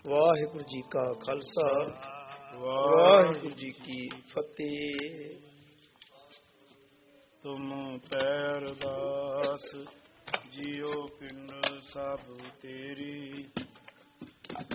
ਵਾਹਿਗੁਰੂ ਜੀ ਕਾ ਖਾਲਸਾ, ਵਾਹਿਗੁਰੂ ਜੀ ਕੀ ਫਤਿਹ। ਤੁਮ ਪੈਰਦਾਸ ਜਿਉ ਪਿੰਡ ਸਭ ਤੇਰੀ,